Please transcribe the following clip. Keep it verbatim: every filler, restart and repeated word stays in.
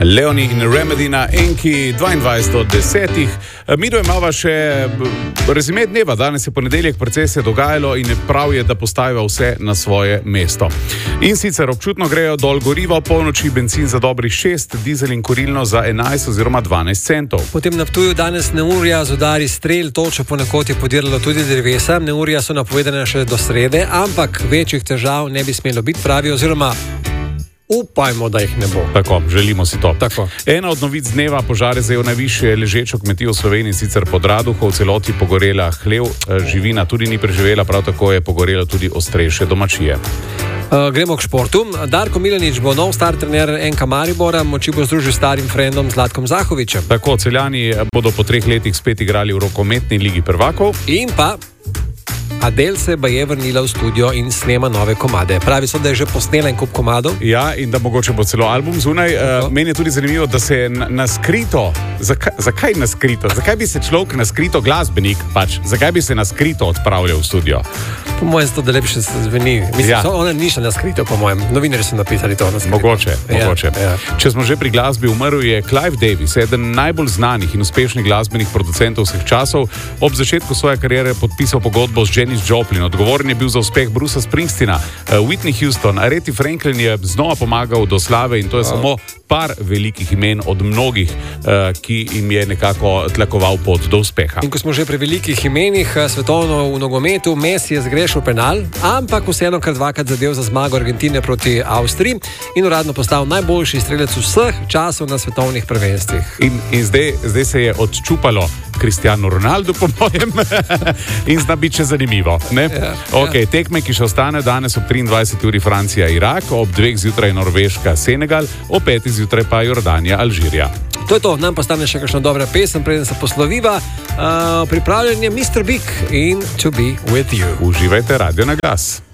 Leoni in Remedy na Enki, dvaindvajset od desetih. Mi dojemava še rezime dneva. Danes je ponedeljek, precej se je dogajalo in prav je, da postaviva vse na svoje mesto. In sicer občutno grejo dol gorivo, polnoči benzin za dobrih šest, dizel in kurilno za enajst oziroma dvanajst centov. Potem na Ptuju danes neurja z udari strel, točo ponekod je podiralo tudi drevesa. Neurja so napovedane še do srede, ampak večjih težav ne bi smelo biti, pravi, oziroma upajmo, da jih ne bo. Tako, želimo si to. Tako. Ena od novic dneva: požar je zajel najvišje ležečo kmetijo v Sloveniji, sicer pod Raduho, v celoti pogorela hlev, živina tudi ni preživela, prav tako je pogorelo tudi ostrejše domačije. Uh, gremo k športu. Darko Milanič bo nov star trener N K Maribora, moči bo združil starim frendom Zlatkom Zahovičem. Tako, Celjani bodo po treh letih spet igrali v rokometni ligi prvakov. In pa Adele se pa je vrnila v studio in snema nove komade. Pravi so, da je že posnela en kup komadov. Ja, in da mogoče bo celo album zunaj. Uh, meni je tudi zanimivo, da se je na, na skrito, zakaj, zakaj na skrito? Zakaj bi se človek na skrito, glasbenik pač, zakaj bi se na skrito odpravljal v studio? Po mojem to, da lepše se zveni. Mislim, Ja. so, ona ni šla na skrito, po mojem. Novinarji so napisali to na skrito. Mogoče, mogoče. Ja, ja. Če smo že pri glasbi, umrl je Clive Davis, eden najbolj znanih in uspešnih glasbenih producentov vseh časov. Ob začetku svoje kariere podpisal pogodbo z Janis Joplin. Odgovoren je bil za uspeh Brucea Springsteena, Whitney Houston, Aretha Franklin je znova pomagal do slave in to je samo par velikih imen od mnogih, ki jim je nekako tlakoval pot do uspeha. In ko smo že pri velikih imenih, svetovno v nogometu, Messi je zgrešil penal, ampak vseeno kar dvakrat zadev za zmago Argentine proti Avstriji in uradno postal najboljši strelec vseh časov na svetovnih prvenstvih. In, in zdaj, zdaj se je odčupalo Cristiano Ronaldo, po mojem, in zna biti še zanimivo. Ne? Ja, Okay, tekme, ki še ostane danes ob triindvajseti uri Francija, Irak, ob dveh zjutraj Norveška, Senegal, ob petih zjutraj pa Jordanija, Alžirija. To je to, nam pa stane še kakšna dobra pesem, preden se posloviva. Uh, pripravljen je mister Big in To Be With You. Uživajte Radio na glas.